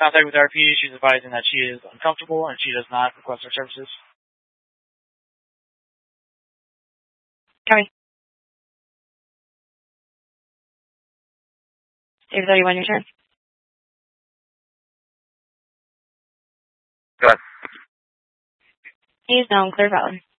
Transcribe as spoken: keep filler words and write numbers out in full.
contact with R P. She's advising that she is uncomfortable and she does not request our services. Copy. David thirty-one, your turn. Go ahead. He's known, clear valid.